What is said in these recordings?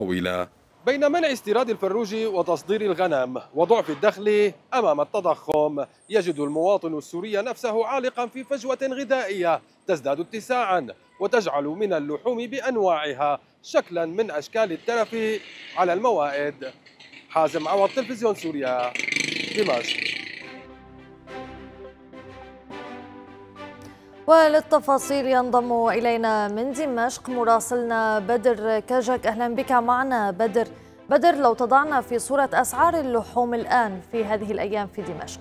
طويلة. بين منع استيراد الفروج وتصدير الغنم وضعف الدخل أمام التضخم، يجد المواطن السوري نفسه عالقا في فجوة غذائية تزداد اتساعا وتجعل من اللحوم بأنواعها شكلا من أشكال الترف على الموائد. حازم عوض، تلفزيون سوريا، دمشق. وللتفاصيل ينضم إلينا من دمشق مراسلنا بدر كاجك. أهلا بك معنا بدر. بدر، لو تضعنا في صورة أسعار اللحوم الآن في هذه الأيام في دمشق.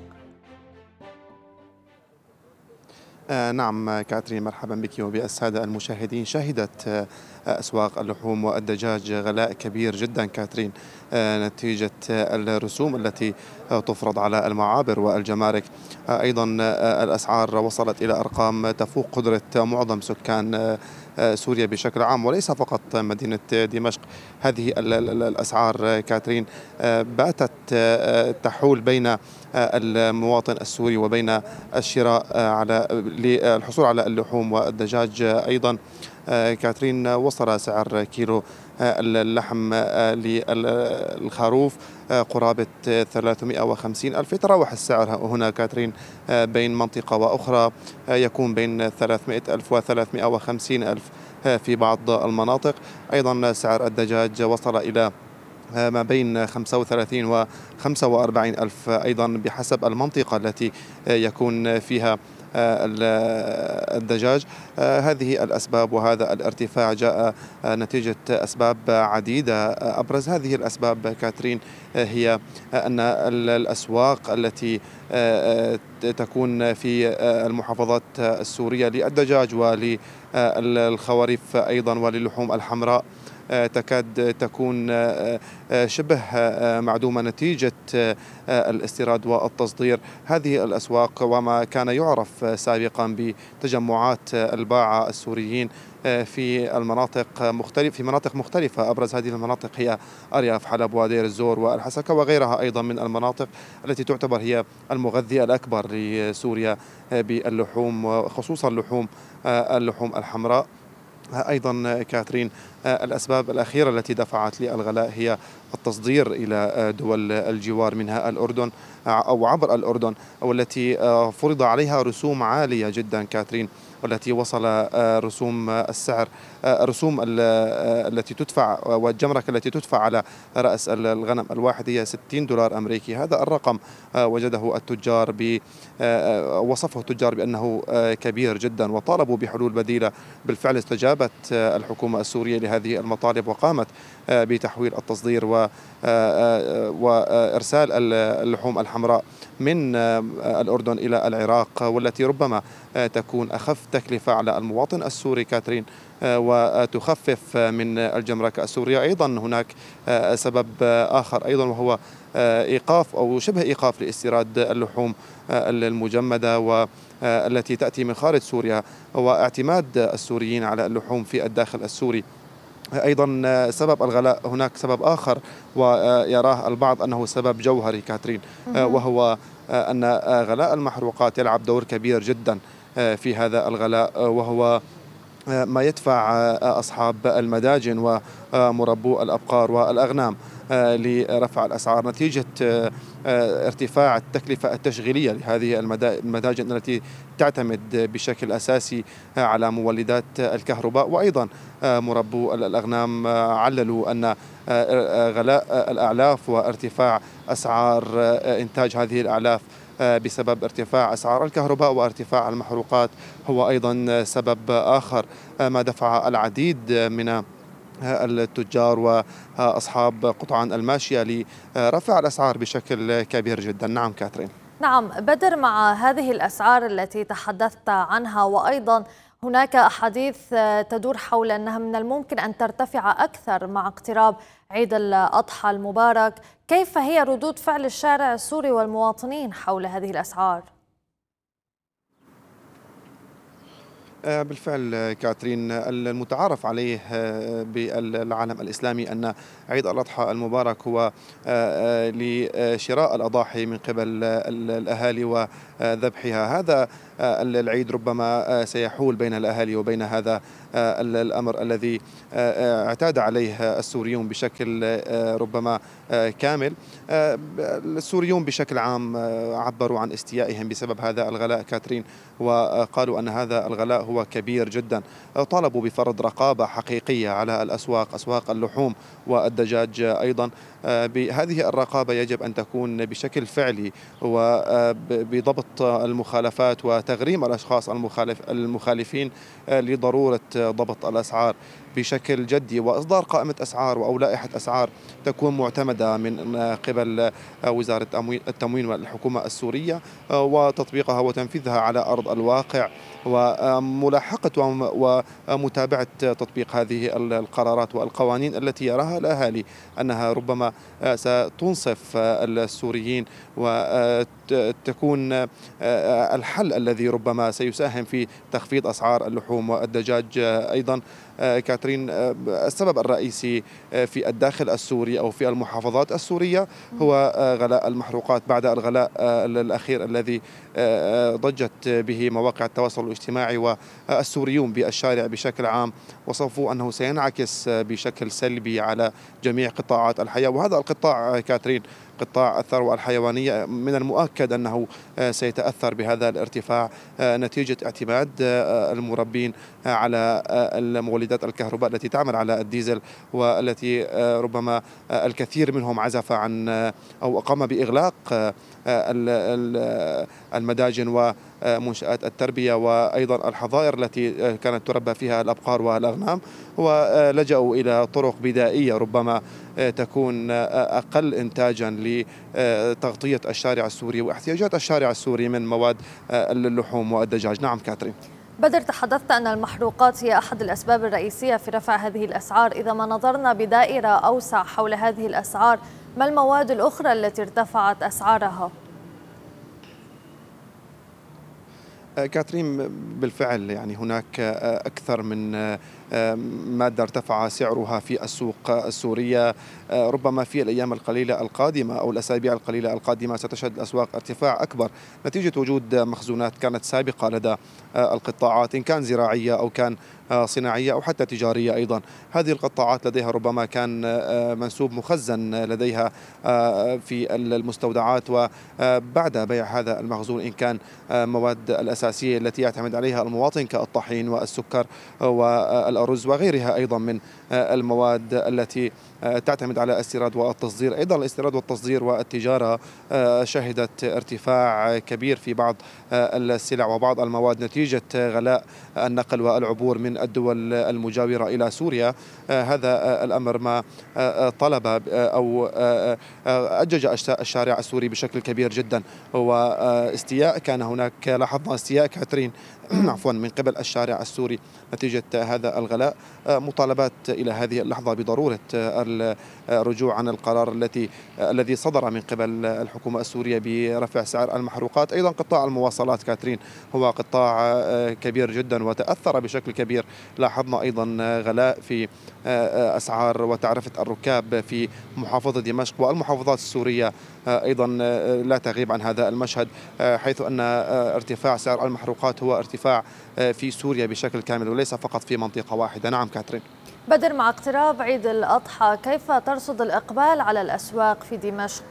نعم كاترين، مرحبا بك وبالسادة المشاهدين. شهدت أسواق اللحوم والدجاج غلاء كبير جدا كاترين، نتيجة الرسوم التي تفرض على المعابر والجمارك. أيضا الأسعار وصلت إلى أرقام تفوق قدرة معظم سكان سوريا بشكل عام وليس فقط مدينة دمشق. هذه الأسعار كاترين باتت تحول بين المواطن السوري وبين الشراء على للحصول على اللحوم والدجاج. أيضا كاترين وصل سعر كيلو اللحم للخروف قرابة 350 ألف. يتراوح السعر هنا كاترين بين منطقة وأخرى، يكون بين 300 ألف و 350 ألف في بعض المناطق. أيضا سعر الدجاج وصل إلى ما بين 35 و 45 ألف أيضا بحسب المنطقة التي يكون فيها الدجاج. هذه الأسباب وهذا الارتفاع جاء نتيجة أسباب عديدة. أبرز هذه الأسباب كاترين هي أن الأسواق التي تكون في المحافظات السورية للدجاج وللخواريف أيضا وللحوم الحمراء تكاد تكون شبه معدومة نتيجة الاستيراد والتصدير. هذه الأسواق وما كان يعرف سابقا بتجمعات الباعة السوريين في مناطق مختلفة. أبرز هذه المناطق هي أرياف حلب ودير الزور والحسكة وغيرها أيضا من المناطق التي تعتبر هي المغذي الأكبر لسوريا باللحوم، خصوصا اللحوم الحمراء. أيضا كاترين الأسباب الأخيرة التي دفعت للغلاء هي التصدير إلى دول الجوار منها الأردن أو عبر الأردن، والتي فرض عليها رسوم عالية جدا كاترين، والتي وصل رسوم السعر الرسوم التي تدفع والجمرك التي تدفع على رأس الغنم الواحد هي 60 دولار أمريكي. هذا الرقم وجده التجار وصفه التجار بأنه كبير جدا وطالبوا بحلول بديلة. بالفعل استجابت الحكومة السورية لهذه المطالب وقامت بتحويل التصدير وإرسال اللحوم الحمراء من الأردن إلى العراق، والتي ربما تكون أخف تكلفة على المواطن السوري كاترين وتخفف من الجمرك السورية. أيضا هناك سبب آخر أيضا وهو إيقاف أو شبه إيقاف لاستيراد اللحوم المجمدة والتي تأتي من خارج سوريا واعتماد السوريين على اللحوم في الداخل السوري. أيضا سبب الغلاء هناك سبب آخر ويراه البعض أنه سبب جوهري كاترين، وهو أن غلاء المحروقات يلعب دور كبير جدا في هذا الغلاء، وهو ما يدفع أصحاب المداجن ومربو الأبقار والأغنام لرفع الأسعار نتيجة ارتفاع التكلفة التشغيلية لهذه المداجن التي تعتمد بشكل أساسي على مولدات الكهرباء. وأيضا مربو الأغنام عللوا أن غلاء الأعلاف وارتفاع أسعار إنتاج هذه الأعلاف بسبب ارتفاع أسعار الكهرباء وارتفاع المحروقات هو أيضا سبب آخر ما دفع العديد من التجار وأصحاب قطعان الماشية لرفع الأسعار بشكل كبير جدا. نعم كاترين. نعم بدر، مع هذه الأسعار التي تحدثت عنها وأيضا هناك أحاديث تدور حول أنها من الممكن أن ترتفع أكثر مع اقتراب عيد الأضحى المبارك، كيف هي ردود فعل الشارع السوري والمواطنين حول هذه الأسعار؟ بالفعل كاترين، المتعارف عليه بالعالم الإسلامي أن عيد الأضحى المبارك هو لشراء الأضاحي من قبل الأهالي وذبحها. هذا العيد ربما سيحول بين الأهالي وبين هذا الأمر الذي اعتاد عليه السوريون بشكل ربما كامل. السوريون بشكل عام عبروا عن استيائهم بسبب هذا الغلاء كاترين، وقالوا أن هذا الغلاء هو كبير جدا. طالبوا بفرض رقابة حقيقية على الأسواق، أسواق اللحوم والدجاج أيضا. بهذه الرقابة يجب أن تكون بشكل فعلي وبضبط المخالفات وتغريم الأشخاص المخالفين لضرورة ضبط الأسعار بشكل جدي، وإصدار قائمة أسعار أو لائحة أسعار تكون معتمدة من قبل وزارة التموين والحكومة السورية، وتطبيقها وتنفيذها على أرض الواقع، وملاحقة ومتابعة تطبيق هذه القرارات والقوانين التي يراها الأهالي أنها ربما ستنصف السوريين وتكون الحل الذي ربما سيساهم في تخفيض أسعار اللحوم والدجاج أيضا. كاترين، السبب الرئيسي في الداخل السوري أو في المحافظات السورية هو غلاء المحروقات بعد الغلاء الأخير الذي ضجت به مواقع التواصل الاجتماعي والسوريون بالشارع بشكل عام، وصفوا أنه سينعكس بشكل سلبي على جميع قطاعات الحياة. وهذا القطاع كاترين قطاع الثروة الحيوانية من المؤكد أنه سيتأثر بهذا الارتفاع نتيجة اعتماد المربين على المولدات الكهرباء التي تعمل على الديزل، والتي ربما الكثير منهم عزف عن أو قام بإغلاق المداجن ومنشآت التربية وأيضا الحظائر التي كانت تربى فيها الأبقار والأغنام، ولجأوا إلى طرق بدائية ربما تكون أقل إنتاجا لتغطية الشارع السوري واحتياجات الشارع السوري من مواد اللحوم والدجاج. نعم كاترين. بدر، تحدثت أن المحروقات هي أحد الأسباب الرئيسية في رفع هذه الأسعار. إذا ما نظرنا بدائرة أوسع حول هذه الأسعار، ما المواد الأخرى التي ارتفعت أسعارها؟ كاترين، بالفعل يعني هناك أكثر من مادة ارتفع سعرها في السوق السورية. ربما في الأيام القليلة القادمة أو الأسابيع القليلة القادمة ستشهد الأسواق ارتفاع أكبر نتيجة وجود مخزونات كانت سابقة لدى القطاعات، إن كان زراعية أو كان صناعية أو حتى تجارية أيضا. هذه القطاعات لديها ربما كان منسوب مخزن لديها في المستودعات، وبعد بيع هذا المخزون إن كان مواد الأساسية التي يعتمد عليها المواطن كالطحين والسكر والأرز وغيرها أيضا من المواد التي تعتمد على الاستيراد والتصدير. أيضا الاستيراد والتصدير والتجارة شهدت ارتفاع كبير في بعض السلع وبعض المواد نتيجة غلاء النقل والعبور من الدول المجاورة إلى سوريا. هذا الأمر ما طلب أو أجج الشارع السوري بشكل كبير جدا، واستياء كان هناك، لاحظنا استياء كاترين عفوا من قبل الشارع السوري نتيجة هذا الغلاء. مطالبات إلى هذه اللحظة بضرورة الرجوع عن القرار الذي صدر من قبل الحكومة السورية برفع سعر المحروقات. أيضا قطاع المواصلات كاترين هو قطاع كبير جدا وتأثر بشكل كبير. لاحظنا أيضا غلاء في أسعار وتعرفة الركاب في محافظة دمشق والمحافظات السورية أيضا لا تغيب عن هذا المشهد، حيث أن ارتفاع سعر المحروقات هو ارتفاع في سوريا بشكل كامل وليس فقط في منطقة واحدة. نعم كاترين. بدر، مع اقتراب عيد الأضحى كيف ترصد الإقبال على الأسواق في دمشق؟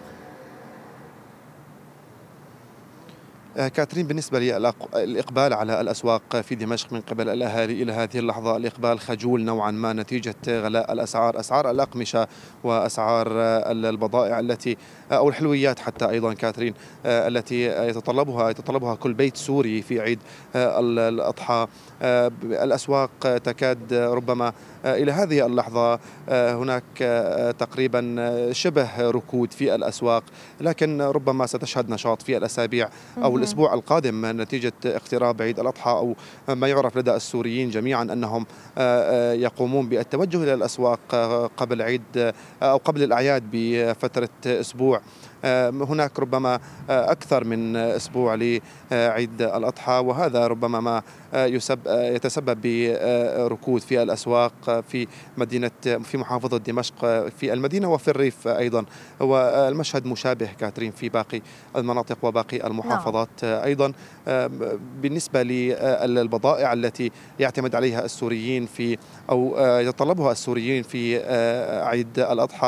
كاترين، بالنسبة للإقبال على الأسواق في دمشق من قبل الأهالي إلى هذه اللحظة الإقبال خجول نوعا ما نتيجة غلاء الأسعار، أسعار الأقمشة وأسعار البضائع التي أو الحلويات حتى أيضا كاترين التي يتطلبها كل بيت سوري في عيد الأضحى. الأسواق تكاد ربما إلى هذه اللحظة هناك تقريبا شبه ركود في الأسواق، لكن ربما ستشهد نشاط في الأسابيع أو الأسبوع القادم نتيجة اقتراب عيد الأضحى، أو ما يعرف لدى السوريين جميعا أنهم يقومون بالتوجه إلى الأسواق قبل عيد أو قبل الأعياد بفترة أسبوع. هناك ربما أكثر من أسبوع لعيد الأضحى، وهذا ربما ما يتسبب بركود في الأسواق في محافظة دمشق في المدينة وفي الريف أيضا. والمشهد مشابه كاترين في باقي المناطق وباقي المحافظات. الصادرات. أيضا بالنسبة للبضائع التي يعتمد عليها السوريين في أو يتطلبها السوريين في عيد الأضحى